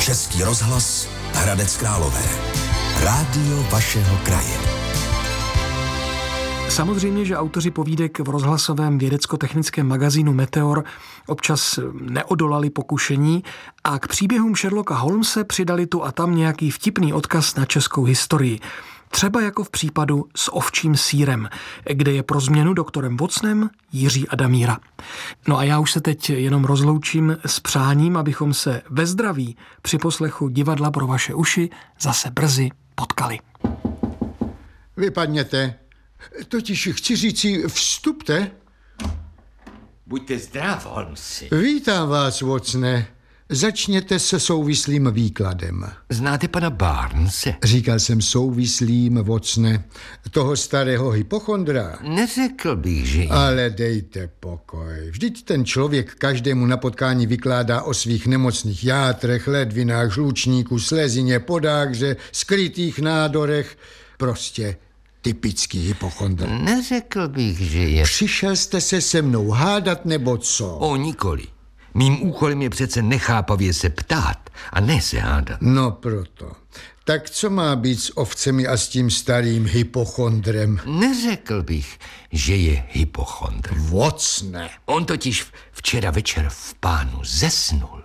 Český rozhlas Hradec Králové. Rádio vašeho kraje. Samozřejmě, že autoři povídek v rozhlasovém vědecko-technickém magazínu Meteor občas neodolali pokušení a k příběhům Sherlocka Holmese přidali tu a tam nějaký vtipný odkaz na českou historii. Třeba jako v případu s ovčím sýrem, kde je pro změnu doktorem Watsonem Jiří Adamíra. No a já už se teď jenom rozloučím s přáním, abychom se ve zdraví při poslechu Divadla pro vaše uši zase brzy potkali. Vypadněte. Totiž chci říci, vstupte. Buďte zdrav, Holmesi. Vítám vás, Watsone. Začněte se souvislým výkladem. Znáte pana Barnese? Říkal jsem souvislým, Watsone. Toho starého hypochondra. Neřekl bych, že... Ale dejte pokoj. Vždyť ten člověk každému na potkání vykládá o svých nemocných játrech, ledvinách, žlučníku, slezině, podákře, skrytých nádorech. Prostě typický hypochondr. Neřekl bych, že je... Přišel jste se se mnou hádat, nebo co? O, nikoli. Mým úkolem je přece nechápavě se ptát a ne se hádat. No proto. Tak co má být s ovcemi a s tím starým hypochondrem? Neřekl bych, že je hypochondr. Watsone. On totiž včera večer v Pánu zesnul.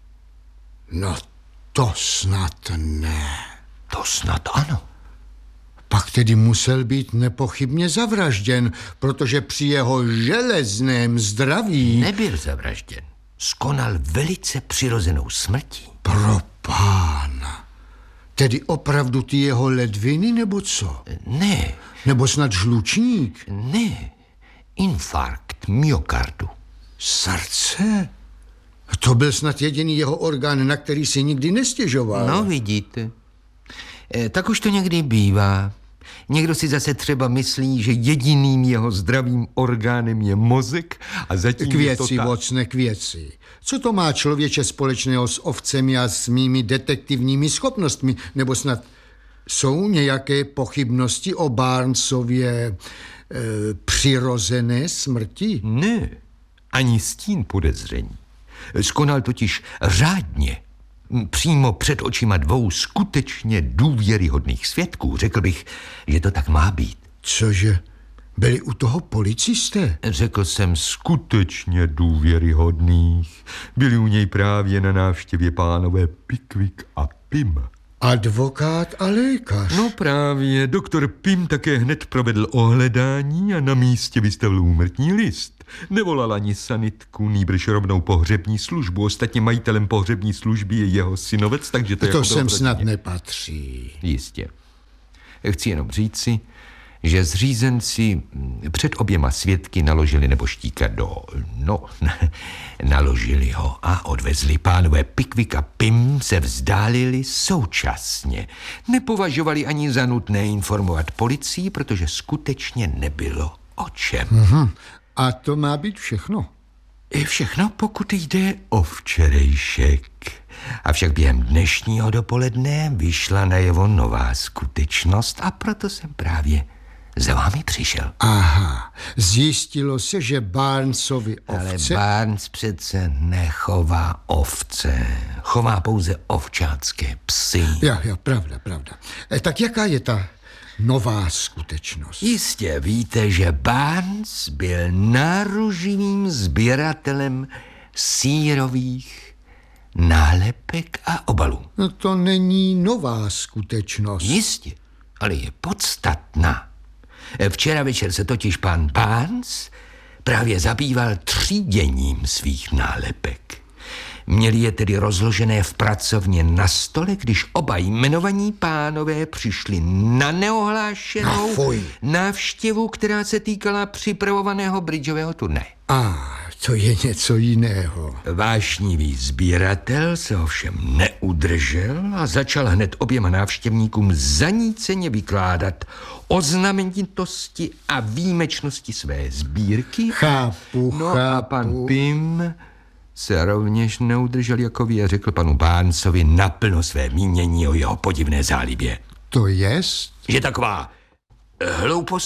No to snad ne. To snad ano. Pak tedy musel být nepochybně zavražděn, protože při jeho železném zdraví... Nebyl zavražděn. Skonal velice přirozenou smrtí. Pro pána. Tedy opravdu ty jeho ledviny, nebo co? Ne. Nebo snad žlučník? Ne. Infarkt myokardu. Srdce? To byl snad jediný jeho orgán, na který si nikdy nestěžoval. No, vidíte. Tak už to někdy bývá. Někdo si zase třeba myslí, že jediným jeho zdravým orgánem je mozek a zatím k věci, je to tak. Watsone, k věci. Co to má člověče společného s ovcemi a s mými detektivními schopnostmi? Nebo snad jsou nějaké pochybnosti o Barnesově přirozené smrti? Ne, ani stín podezření. Skonal totiž řádně. Přímo před očima dvou skutečně důvěryhodných svědků. Řekl bych, že to tak má být. Cože? Byli u toho policisté? Řekl jsem skutečně důvěryhodných. Byli u něj právě na návštěvě pánové Pickwick a Pym. Advokát a lékař. No právě, doktor Pym také hned provedl ohledání a na místě vystavil úmrtní list. Nevolal ani sanitku, nýbrž rovnou pohřební službu. Ostatně majitelem pohřební služby je jeho synovec, takže to jako sem snad nepatří. Jistě. Chci jenom říci, že zřízenci před oběma svědky naložili neboštíka naložili ho a odvezli. Pánové Pickwick a Pym se vzdálili současně. Nepovažovali ani za nutné informovat policii, protože skutečně nebylo o čem. A to má být všechno? Všechno, pokud jde o včerejšek. Avšak během dnešního dopoledne vyšla najevo nová skutečnost a proto jsem právě za vámi přišel. Aha, zjistilo se, že Barnesovi ovce... Ale Barnes přece nechová ovce. Chová pouze ovčácké psy. Jo, pravda. Tak jaká je ta nová skutečnost? Jistě víte, že Barnes byl náruživým sběratelem sýrových nálepek a obalů. No to není nová skutečnost. Jistě, ale je podstatná. Včera večer se totiž pan Barnes právě zabýval tříděním svých nálepek. Měli je tedy rozložené v pracovně na stole, když oba jmenovaní pánové přišli na neohlášenou návštěvu, která se týkala připravovaného bridgeového turnaje. To je něco jiného. Vášnivý sběratel se ovšem neudržel a začal hned oběma návštěvníkům zaníceně vykládat o znamenitosti a výjimečnosti své sbírky. Chápu. A pan Pym se rovněž neudržel jako vy a řekl panu Barnesovi naplno své mínění o jeho podivné zálibě. To jest? Že taková hloupost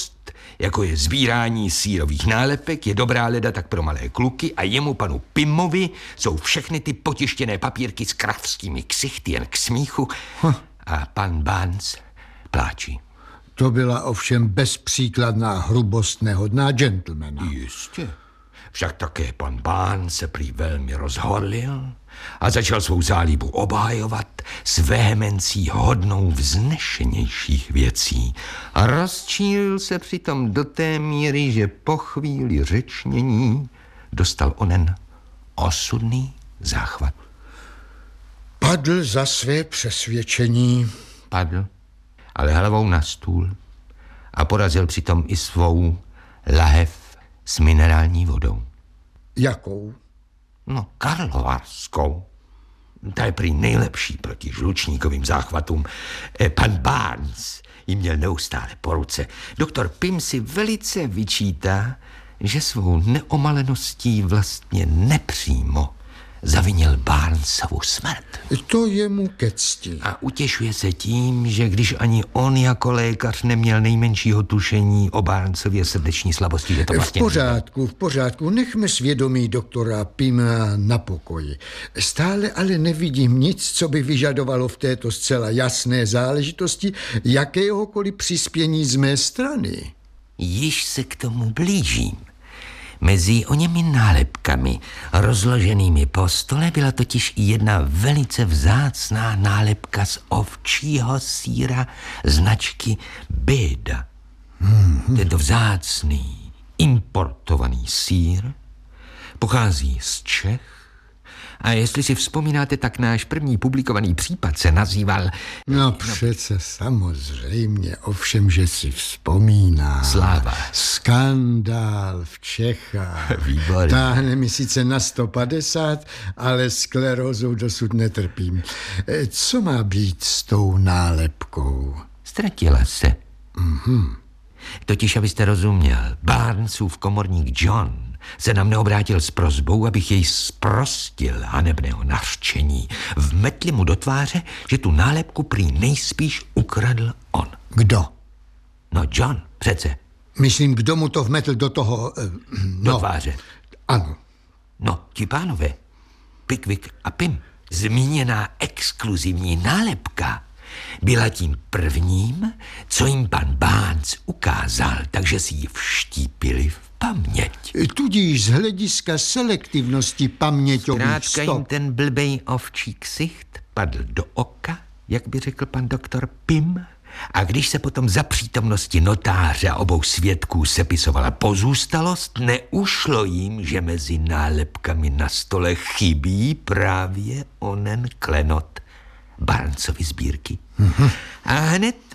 jako je sbírání sýrových nálepek, je dobrá leda tak pro malé kluky a jemu panu Pimovi jsou všechny ty potištěné papírky s kravskými ksichty jen k smíchu a pan Barnes pláčí. To byla ovšem bezpříkladná hrubost nehodná gentlemana. Jistě. Však také pan Barnes se prý velmi rozhorlil a začal svou zálibu obhajovat s vehemencí hodnou vznešenějších věcí. A rozčílil se přitom do té míry, že po chvíli řečnění dostal onen osudný záchvat. Padl za své přesvědčení. Padl, ale hlavou na stůl a porazil přitom i svou lahev s minerální vodou. Jakou? No, karlovarskou. Ta je prý nejlepší proti žlučníkovým záchvatům. Pan Barnes ji měl neustále po ruce. Doktor Pym si velice vyčítá, že svou neomaleností vlastně nepřímo zavinil Barnesovu smrt. To je mu ke cti. A utěšuje se tím, že když ani on jako lékař neměl nejmenšího tušení o Barnesově srdeční slabosti, že to vlastně... V pořádku, nechme svědomí doktora Pyma na pokoji. Stále ale nevidím nic, co by vyžadovalo v této zcela jasné záležitosti jakéhokoliv přispění z mé strany. Již se k tomu blížím. Mezi oněmi nálepkami rozloženými po stole byla totiž i jedna velice vzácná nálepka z ovčího sýra značky Beda. Tento vzácný, importovaný sýr pochází z Čech a jestli si vzpomínáte, tak náš první publikovaný případ se nazýval... No přece samozřejmě, ovšem, že si vzpomíná. Sláva. Skandál v Čechách. Výborně. Táhne mi sice na 150, ale sklerózou dosud netrpím. Co má být s tou nálepkou? Ztratila se. Totiž, abyste rozuměl, Barnesův komorník John se na mne obrátil s prosbou, abych jej zprostil hanebného nařčení. Vmetli mu do tváře, že tu nálepku prý nejspíš ukradl on. Kdo? No John, přece. Myslím, kdo mu to vmetl do toho... Do tváře. Ano. No, ti pánové, Pickwick a Pym. Zmíněná exkluzivní nálepka byla tím prvním, co jim pan Barnes ukázal, takže si ji vštípili v paměť. Tudíž z hlediska selektivnosti paměťových Zkrátka jim stop. ten blbej ovčí ksicht padl do oka, jak by řekl pan doktor Pym, a když se potom za přítomnosti notáře a obou svědků sepisovala pozůstalost, neušlo jim, že mezi nálepkami na stole chybí právě onen klenot Barnesovy sbírky. A hned